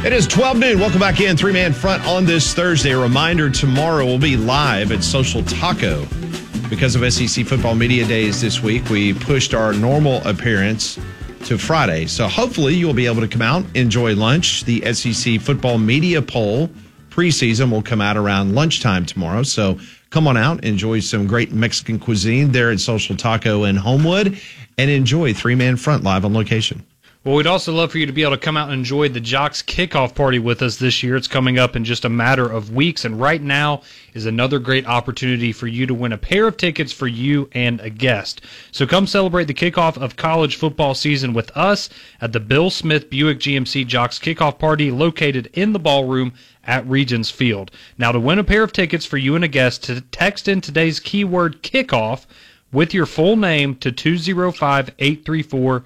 It is 12 noon. Welcome back in. Three-man front on this Thursday. A reminder, tomorrow we'll be live at Social Taco. Because of SEC Football Media Days this week, we pushed our normal appearance to Friday. So hopefully you'll be able to come out, enjoy lunch. The SEC Football Media Poll preseason will come out around lunchtime tomorrow. So come on out, enjoy some great Mexican cuisine there at Social Taco in Homewood, and enjoy Three-Man Front live on location. Well, we'd also love for you to be able to come out and enjoy the Jocks Kickoff Party with us this year. It's coming up in just a matter of weeks, and right now is another great opportunity for you to win a pair of tickets for you and a guest. So come celebrate the kickoff of college football season with us at the Bill Smith Buick GMC Jocks Kickoff Party located in the ballroom at Regions Field. Now, to win a pair of tickets for you and a guest, to text in today's keyword kickoff with your full name to 205-834-9450.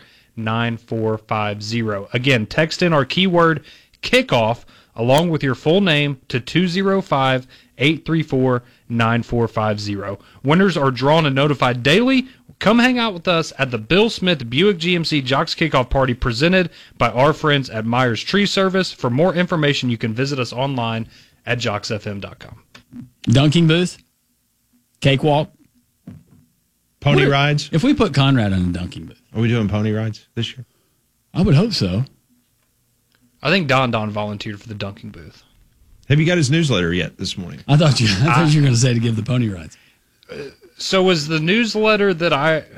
Again, text in our keyword kickoff along with your full name to 205-834-9450. Winners are drawn and notified daily. Come hang out with us at the Bill Smith Buick GMC Jocks Kickoff Party presented by our friends at Myers Tree Service. For more information, you can visit us online at jocksfm.com. Dunking booth, cakewalk, Pony rides? If we put Conrad on a dunking booth. Are we doing pony rides this year? I would hope so. I think Don volunteered for the dunking booth. Have you got his newsletter yet this morning? I thought you were going to say to give the pony rides. So was the newsletter that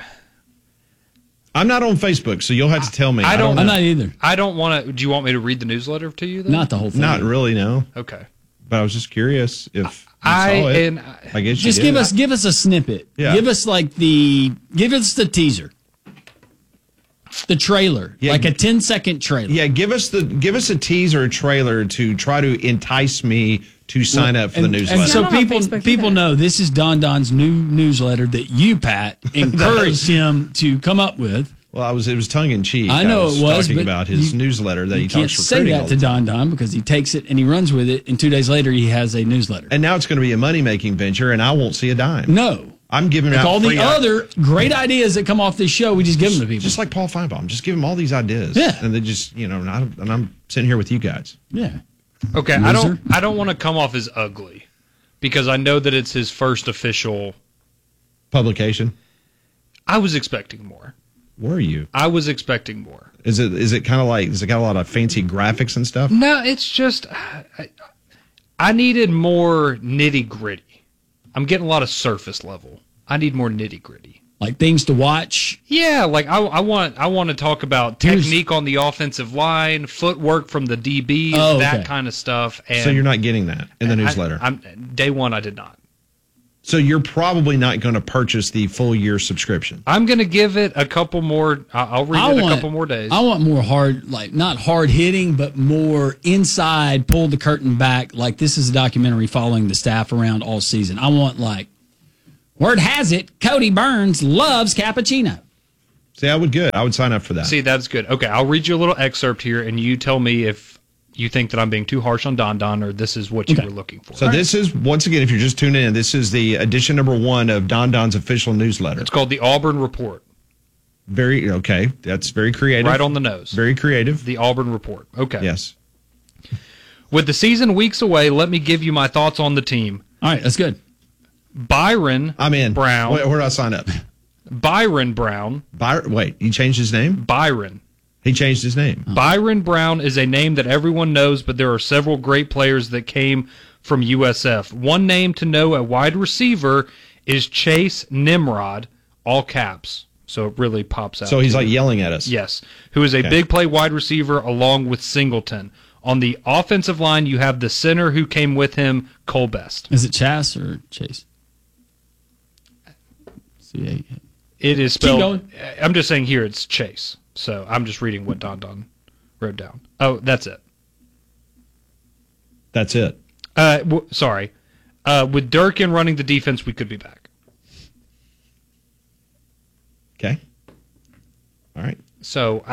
I'm not on Facebook, so you'll have to tell me. I'm not either. I don't want to. Do you want me to read the newsletter to you then? Not the whole thing. Not really, no. Okay. But I was just curious if you saw it. I guess just give us a snippet. Yeah. Give us give us the teaser. The trailer, like a 10-second trailer. Yeah, give us a teaser trailer to try to entice me to sign up for the newsletter. And so people know this is Don's new newsletter that you, Pat, encouraged him to come up with. Well, it was tongue in cheek. I know it was talking about his newsletter that he talks recruiting. You can't say that to Don because he takes it and he runs with it, and 2 days later he has a newsletter. And now it's going to be a money making venture, and I won't see a dime. No. I'm giving out all the other great ideas that come off this show. We just give them to people, just like Paul Feinbaum. Just give him all these ideas, and they just and I'm sitting here with you guys. Yeah. Okay. Loser. I don't want to come off as ugly because I know that it's his first official publication. I was expecting more. Were you? I was expecting more. Is it kind of like? Does it got a lot of fancy graphics and stuff? No, it's just I needed more nitty gritty. I'm getting a lot of surface level. I need more nitty gritty. Like things to watch? Yeah, like I want to talk about technique on the offensive line, footwork from the DBs, that kind of stuff. And so you're not getting that in the newsletter? Day one, I did not. So you're probably not going to purchase the full year subscription. I'm going to give it a couple more. I'll read it a couple more days. I want more not hard hitting, but more inside, pull the curtain back. Like this is a documentary following the staff around all season. I want word has it, Cody Burns loves cappuccino. See, I would sign up for that. See, that's good. Okay, I'll read you a little excerpt here, and you tell me if you think that I'm being too harsh on Don, or this is what you were looking for. So this is, once again, if you're just tuning in, this is the edition number 1 of Don's official newsletter. It's called the Auburn Report. That's very creative. Right on the nose. Very creative. The Auburn Report. Okay. Yes. With the season weeks away, let me give you my thoughts on the team. All right, that's good. Byron I'm in. Brown. Where do I sign up? Byron Brown. Wait, he changed his name? Byron. He changed his name. Byron Brown is a name that everyone knows, but there are several great players that came from USF. One name to know at wide receiver is Chase Nimrod, all caps. So it really pops out. So he's like yelling at us. Yes. Who is a big play wide receiver along with Singleton. On the offensive line, you have the center who came with him, Cole Best. Is it Chas or Chase? It is spelled. I'm just saying here it's Chase. So I'm just reading what Don wrote down. Oh, that's it. That's it. Sorry. With Durkin running the defense, we could be back. Okay. All right. So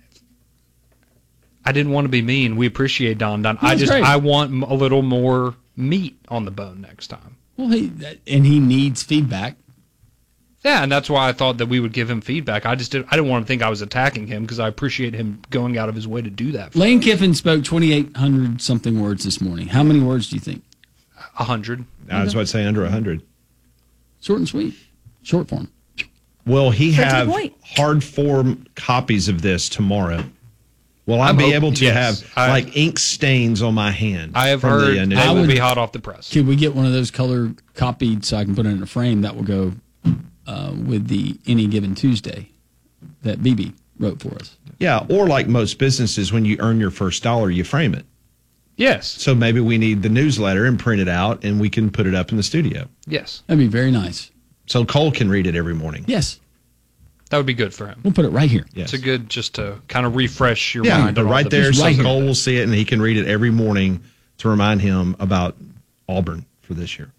I didn't want to be mean. We appreciate Don. I want a little more meat on the bone next time. Well, he needs feedback Yeah, and that's why I thought that we would give him feedback. I didn't want to think I was attacking him because I appreciate him going out of his way to do that. Lane Kiffin spoke 2,800 something words this morning. How many words do you think? 100. I was about to say under 100. Short and sweet. Short form. Will he Straight to the have point. hard form copies of this tomorrow? Will I be able to yes. have ink stains on my hand? I have from the heard initial- they will would- be hot off the press. Could we get one of those color copied so I can put it in a frame that will go with the Any Given Tuesday that BB wrote for us? Yeah, or like most businesses, when you earn your first dollar, you frame it. Yes. So maybe we need the newsletter and print it out, and we can put it up in the studio. Yes. That'd be very nice. So Cole can read it every morning. Yes. That would be good for him. We'll put it right here. Yes. It's a good just to kind of refresh your Yeah, mind. but on all right the there, business. so right here. Cole will see it, and he can read it every morning to remind him about Auburn for this year.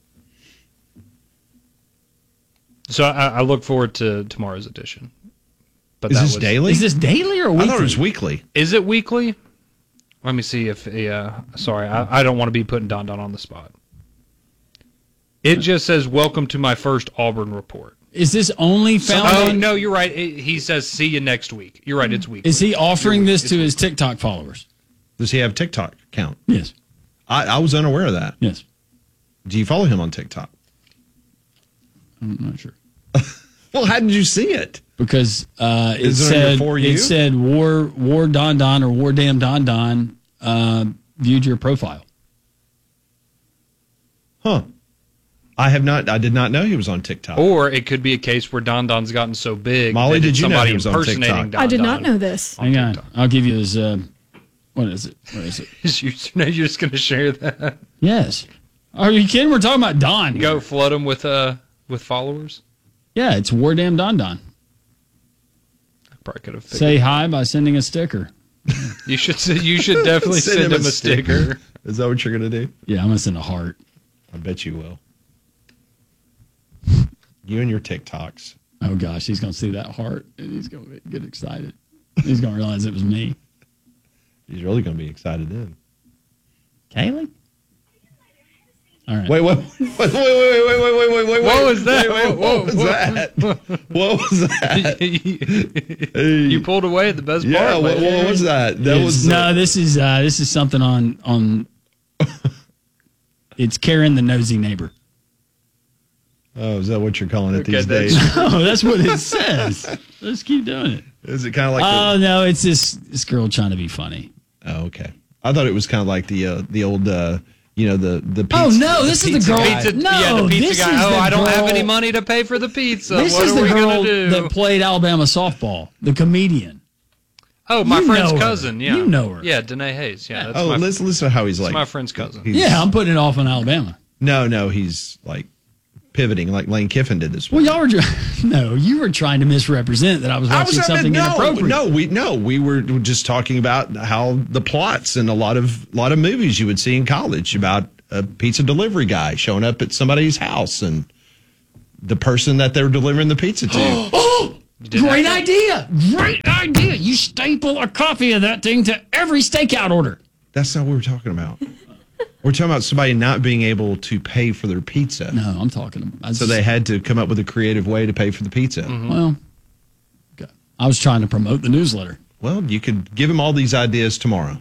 So I look forward to tomorrow's edition. But Is that this was- daily? Is this daily or weekly? I thought it was weekly. Is it weekly? Let me see if. Sorry, I don't want to be putting Don on the spot. It just says, "Welcome to my first Auburn report." Is this only found Oh on... no, you're right. He says, "See you next week." You're right. It's weekly. Is he offering this to his TikTok followers? Does he have TikTok account? Yes. I was unaware of that. Yes. Do you follow him on TikTok? I'm not sure. Well, how did you see it? Because it Is it on your said For You? it said War Don Don or War Damn Don Don viewed your profile. Huh. I did not know he was on TikTok. Or it could be a case where Don's gotten so big. Molly, that did it's you know somebody he was on impersonating TikTok? I did Don not know this. Hang on. TikTok. I'll give you his what is it? Where is it? His username. You're just going to share that. Yes. Are you kidding? We're talking about Don. Go flood him with followers. Yeah, it's War Damn Don Don. Probably could have. Say hi by sending a sticker. You should definitely send him a sticker. Is that what you're going to do? Yeah, I'm gonna send a heart. I bet you will. You and your TikToks. Oh gosh, he's gonna see that heart and he's gonna get excited. He's gonna realize it was me. He's really going to be excited then. Kaylee? All right. Wait. What was that? What was that? What was that? You pulled away at the best Yeah, part. what man. was that? That was No, this is something on it's Karen the nosy neighbor. Oh, is that what you're calling it Okay, these that's- days? Oh, that's what it says. Let's keep doing it. Is it kind of like Oh no, it's this girl trying to be funny. Oh, okay. I thought it was kind of like the old the pizza. Oh no, this is the girl. Pizza, no, yeah, the pizza this guy. is Oh, the I don't have girl- any money to pay for the pizza. This What is are the we girl gonna do? that played Alabama softball, the comedian. Oh, my You friend's know her. cousin. Yeah, You know her. Yeah, Danae Hayes. Yeah, that's Oh, my, listen to how he's like. my friend's cousin. he's- Yeah, I'm putting it off on Alabama. No, he's like pivoting like Lane Kiffin did this Well, morning. y'all were no, you were trying to misrepresent that I was watching something inappropriate. we were just talking about how the plots in a lot of movies you would see in college about a pizza delivery guy showing up at somebody's house and the person that they were delivering the pizza to. Oh, great idea! Great idea! You staple a copy of that thing to every stakeout order. That's not what we're talking about. We're talking about somebody not being able to pay for their pizza. No, I'm talking about. So they had to come up with a creative way to pay for the pizza. Well, okay. I was trying to promote the newsletter. Well, you could give him all these ideas tomorrow.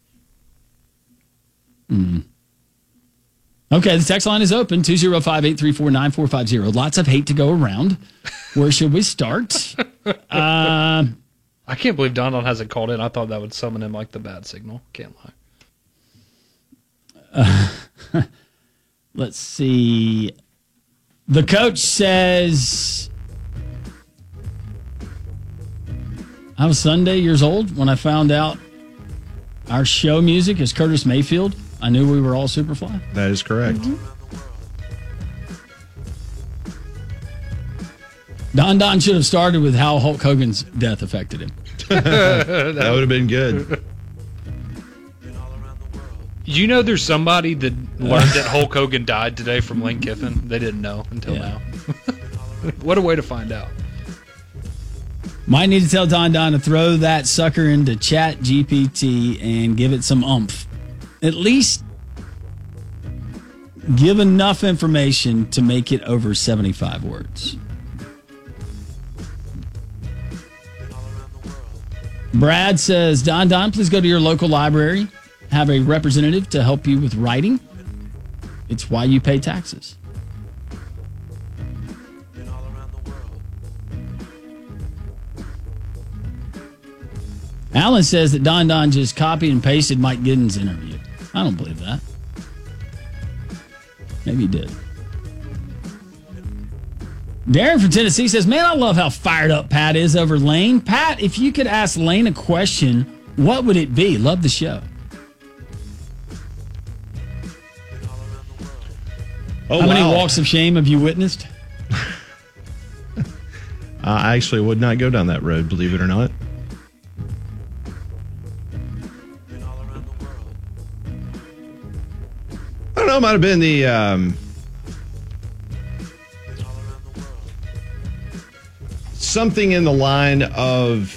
Okay, the text line is open 205-834-9450. Lots of hate to go around. Where should we start? I can't believe Don hasn't called in. I thought that would summon him like the bad signal. Can't lie. Let's see. The coach says, I was Sunday years old when I found out our show music is Curtis Mayfield. I knew we were all Superfly. That is correct. Don should have started with how Hulk Hogan's death affected him. That would have been good. You know, there's somebody that learned that Hulk Hogan died today from Lane Kiffin. They didn't know until Yeah. now. What a way to find out. Might need to tell Don to throw that sucker into Chat GPT and give it some oomph. At least give enough information to make it over 75 words. Brad says, Don, please go to your local library. Have a representative to help you with writing. It's why you pay taxes. Alan says that Don just copied and pasted Mike Giddens' interview. I don't believe that. Maybe he did. Darren from Tennessee says, man, I love how fired up Pat is over Lane. Pat, if you could ask Lane a question, what would it be? Love the show. Oh, how many walks of shame have you witnessed? I actually would not go down that road, believe it or not. I don't know, it might have been the something in the line of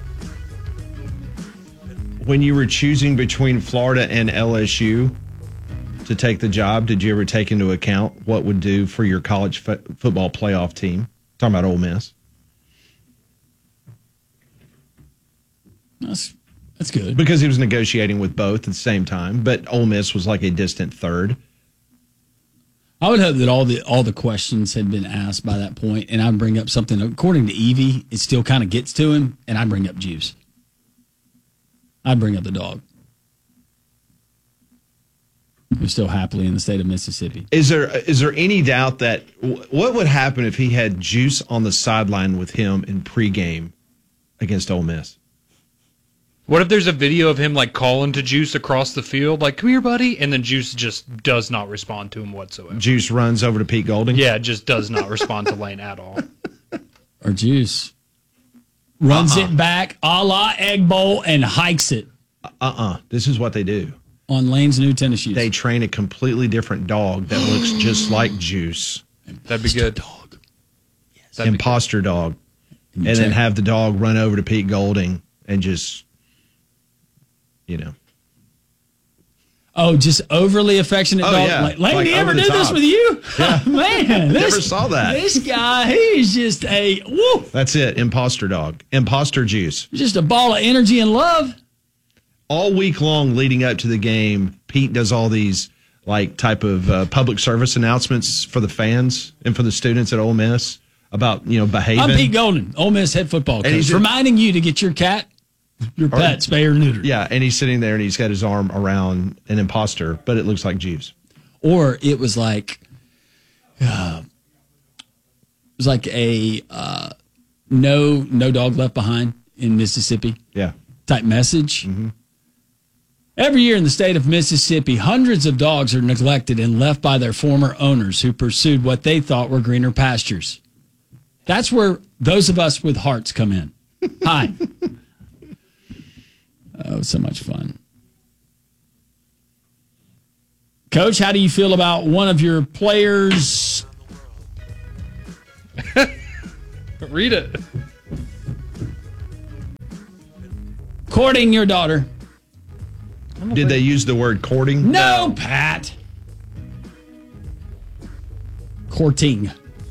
when you were choosing between Florida and LSU to take the job, did you ever take into account what would do for your college football playoff team? Talking about Ole Miss. That's good. Because he was negotiating with both at the same time, but Ole Miss was like a distant third. I would hope that all the questions had been asked by that point, and I'd bring up something. According to Evie, it still kind of gets to him, and I'd bring up Juice. I'd bring up the dog. Who's still happily in the state of Mississippi. Is there any doubt that what would happen if he had Juice on the sideline with him in pregame against Ole Miss? What if there's a video of him like calling to Juice across the field, like, come here, buddy, and then Juice just does not respond to him whatsoever? Juice runs over to Pete Golding? Yeah, just does not respond to Lane at all. Or Juice runs it back a la Egg Bowl and hikes it. This is what they do. On Lane's new tennis shoes. They train a completely different dog that looks just like Juice. That'd be good. Dog. Yes. Imposter dog. And then have the dog run over to Pete Golding and just, Oh, just overly affectionate dog. Yeah. Lane, do you ever over the do this top. with you? Yeah. Man, Never saw that. This guy, he's just woo, That's it. Imposter dog. Imposter Juice. just a ball of energy and love. All week long leading up to the game, Pete does all these type of public service announcements for the fans and for the students at Ole Miss about, behaving. I'm Pete Golden, Ole Miss head football coach, he's reminding you to get your pet spay or neutered. Yeah, and he's sitting there and he's got his arm around an imposter, but it looks like Juice. Or it was like, a no dog left behind in Mississippi. Yeah. Type message. Mm-hmm. Every year in the state of Mississippi, hundreds of dogs are neglected and left by their former owners who pursued what they thought were greener pastures. That's where those of us with hearts come in. Hi. Oh, so much fun. Coach, how do you feel about one of your players? Read it. Courting your daughter. Did they use the word courting? No, Pat. Courting.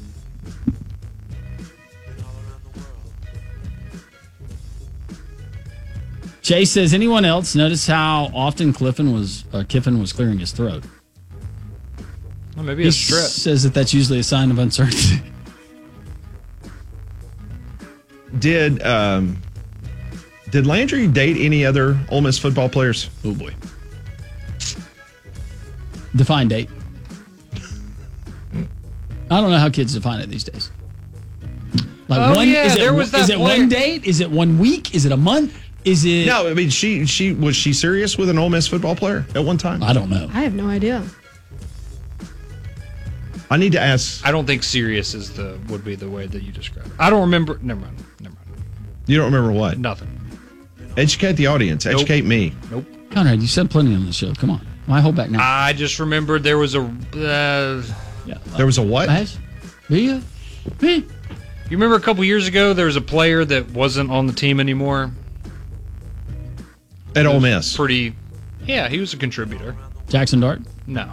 Chase says, anyone else notice how often Kiffin was clearing his throat? Well, maybe He a strip. says that's usually a sign of uncertainty. Did Landry date any other Ole Miss football players? Oh, boy. Define date. I don't know how kids define it these days. There was that Is it player. one date? Is it 1 week? Is it a month? Is it... No, I mean, was she serious with an Ole Miss football player at one time? I don't know. I have no idea. I need to ask. I don't think serious would be the way that you describe it. I don't remember. Never mind. You don't remember what? Nothing. Educate the audience. Nope. Educate me. Nope. Conrad, you said plenty on the show. Come on. Why hold back now? I just remembered there was a. Yeah. There was a what? You You remember a couple years ago there was a player that wasn't on the team anymore? At Ole Miss. Yeah, he was a contributor. Jackson Dart? No.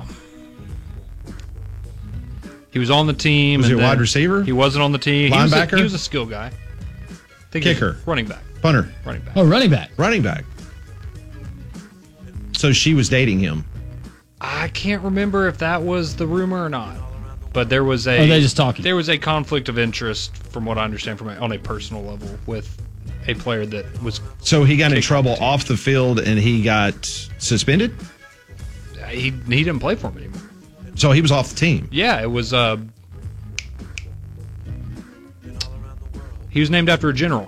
He was on the team. Was he and a wide then receiver? He wasn't on the team. Linebacker? He was a skill guy. I think he was Kicker? running back. Punter. Running back. Oh, running back. Running back. So she was dating him. I can't remember if that was the rumor or not. But there was Or are they just talking? There was a conflict of interest, from what I understand, on a personal level, with a player that was. So he got in trouble off the field and he got suspended? He didn't play for him anymore. So he was off the team. Yeah, it was. He was named after a general.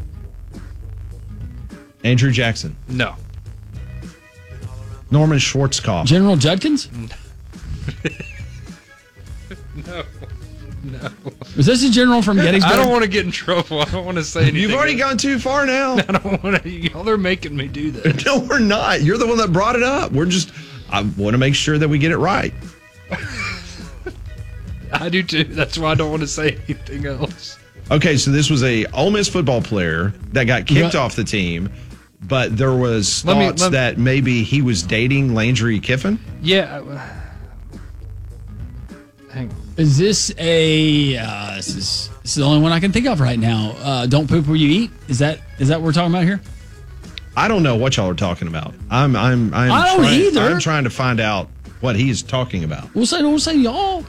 Andrew Jackson. No. Norman Schwarzkopf. General Judkins? No. Was this a general from Gettysburg? I don't want to get in trouble. I don't want to say anything. You've already gone too far now. I don't want to. Y'all are making me do this. No, we're not. You're the one that brought it up. I want to make sure that we get it right. I do too. That's why I don't want to say anything else. Okay, so this was a Ole Miss football player that got kicked off the team, but there was thoughts that maybe he was dating Landry Kiffin. Yeah. Hang on. Is this a? This is the only one I can think of right now. Don't poop where you eat. Is that what we're talking about here? I don't know what y'all are talking about. I don't either. I'm trying to find out what he's talking about. We'll say y'all.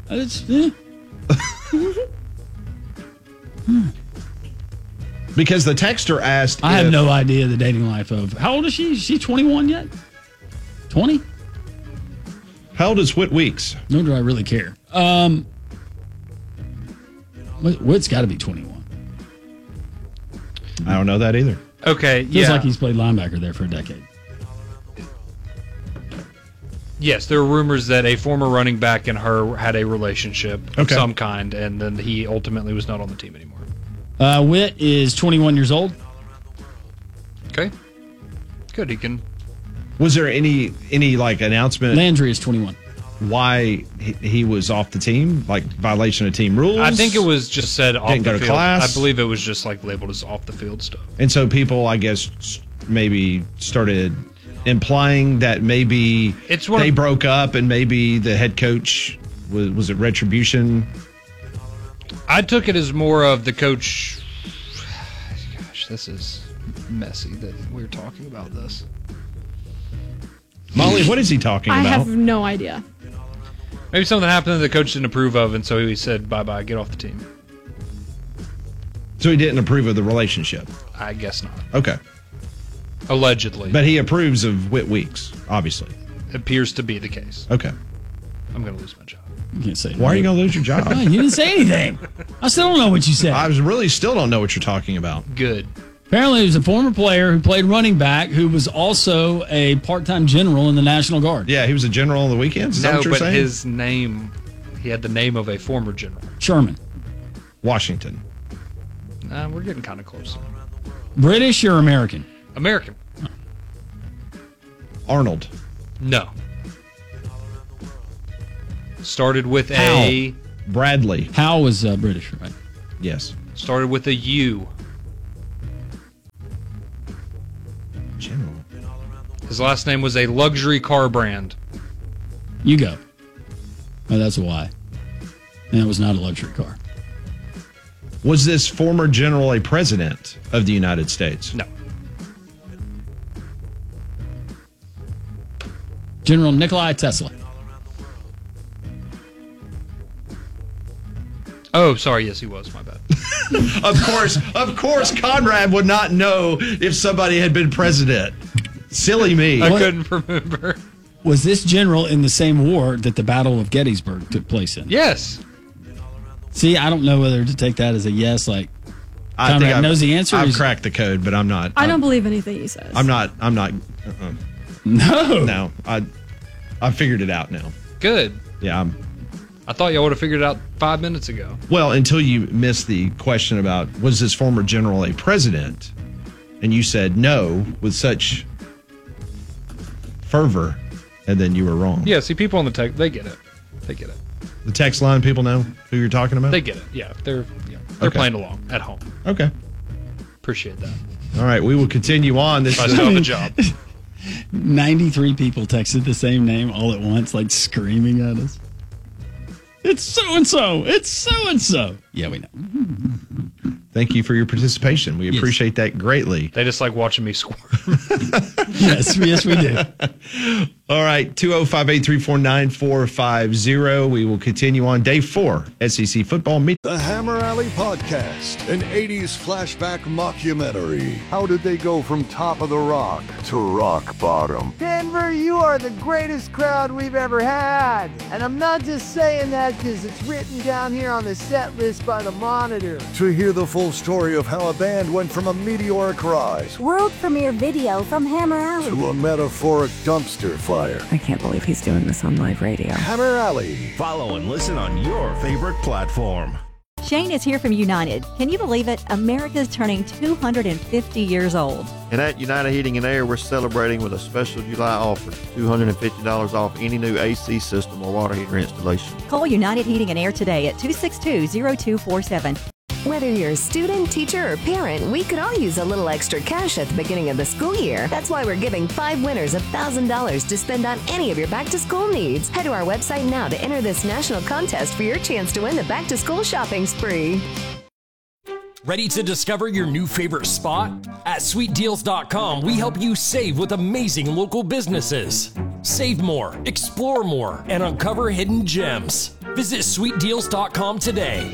Because the texter asked, I have no idea the dating life of. How old is she? Is she 21 yet? 20? How old is Whit Weeks? Nor do I really care. Whit's got to be 21. I don't know that either. Okay, Feels like he's played linebacker there for a decade. Yes, there are rumors that a former running back and her had a relationship of some kind, and then he ultimately was not on the team anymore. Whit is 21 years old. Okay. Good, he can. Was there any like announcement Landry is 21. why he was off the team, like violation of team rules? I think it was just said off Didn't the go to field. class? I believe it was just like labeled as off the field stuff. And so people, I guess, maybe started implying that maybe they broke up and maybe the head coach, was it retribution? I took it as more of the coach. Gosh, this is messy that we're talking about this. Molly, what is he talking about? I have no idea. Maybe something happened that the coach didn't approve of, and so he said, bye-bye, get off the team. So he didn't approve of the relationship? I guess not. Okay. Allegedly. But he approves of Whit Weeks, obviously. Appears to be the case. Okay. I'm going to lose my job. You can't say. Why are you going to lose your job? You didn't say anything. I still don't know what you said. I really still don't know what you're talking about. Good. Apparently, he was a former player who played running back who was also a part-time general in the National Guard. Yeah, he was a general on the weekends. Is that what you're saying? His name, he had the name of a former general. Sherman. Washington. We're getting kind of close. British or American? American. Arnold. No. Started with Hal. Bradley. Hal was British, right? Yes. Started with a U. General. His last name was a luxury car brand. You go. Oh, that's a Y. And it was not a luxury car. Was this former general a president of the United States? No. General Nikolai Tesla. Oh, sorry. Yes, he was. My bad. Of course, Conrad would not know if somebody had been president. Silly me. I couldn't remember. Was this general in the same war that the Battle of Gettysburg took place in? Yes. See, I don't know whether to take that as a yes, like I think Conrad knows the answer. I've cracked the code, but I'm not. I don't believe anything he says. I'm not. No. I figured it out now. Good. Yeah. I thought y'all would have figured it out 5 minutes ago. Well, until you missed the question about was this former general a president, and you said no with such fervor, and then you were wrong. Yeah, see, people on the text, they get it. They get it. The text line people know who you're talking about? They get it. Yeah, they're Okay. playing along at home. Okay. Appreciate that. All right, we will continue on. This I is still have a job. 93 people texted the same name all at once, like screaming at us. It's so-and-so. It's so-and-so. Yeah, we know. Thank you for your participation. We appreciate that greatly. They just like watching me squirm. Yes, we do. All right, 205-834-9450. We will continue on day 4, SEC Football Media. The Hammer Alley Podcast, an 80s flashback mockumentary. How did they go from top of the rock to rock bottom? Denver, you are the greatest crowd we've ever had. And I'm not just saying that because it's written down here on the set list by the Monitor. To hear the full story of how a band went from a meteoric rise World premiere video from Hammer Alley to a metaphoric dumpster fire. I can't believe he's doing this on live radio. Hammer Alley. Follow and listen on your favorite platform. Shane is here from United. Can you believe it? America's turning 250 years old. And at United Heating and Air, we're celebrating with a special July offer, $250 off any new AC system or water heater installation. Call United Heating and Air today at 262-0247. Whether you're a student, teacher, or parent, we could all use a little extra cash at the beginning of the school year. That's why we're giving 5 winners $1,000 to spend on any of your back-to-school needs. Head to our website now to enter this national contest for your chance to win the back-to-school shopping spree. Ready to discover your new favorite spot? At SweetDeals.com, we help you save with amazing local businesses. Save more, explore more, and uncover hidden gems. Visit SweetDeals.com today.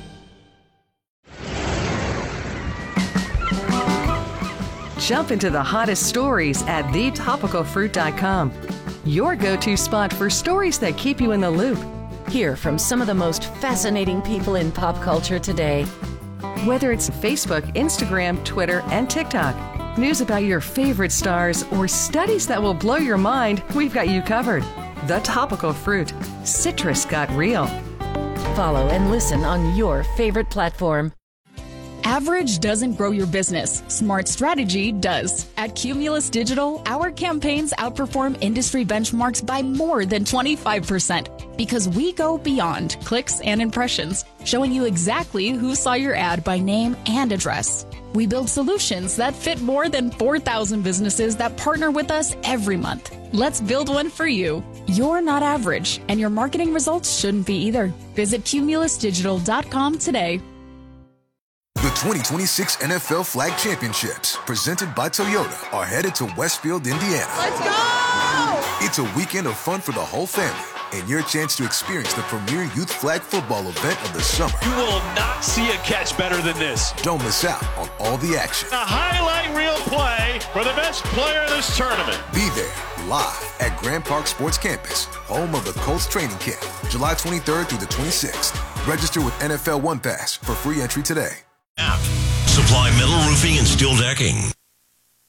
Jump into the hottest stories at thetopicalfruit.com. Your go-to spot for stories that keep you in the loop. Hear from some of the most fascinating people in pop culture today. Whether it's Facebook, Instagram, Twitter, and TikTok, news about your favorite stars, or studies that will blow your mind, we've got you covered. The Topical Fruit. Citrus got real. Follow and listen on your favorite platform. Average doesn't grow your business. Smart strategy does. At Cumulus Digital, our campaigns outperform industry benchmarks by more than 25% because we go beyond clicks and impressions, showing you exactly who saw your ad by name and address. We build solutions that fit more than 4,000 businesses that partner with us every month. Let's build one for you. You're not average, and your marketing results shouldn't be either. Visit cumulusdigital.com today. The 2026 NFL Flag Championships, presented by Toyota, are headed to Westfield, Indiana. Let's go! It's a weekend of fun for the whole family and your chance to experience the premier youth flag football event of the summer. You will not see a catch better than this. Don't miss out on all the action. A highlight reel play for the best player in this tournament. Be there live at Grand Park Sports Campus, home of the Colts training camp, July 23rd through the 26th. Register with NFL One Pass for free entry today. Supply metal roofing and steel decking.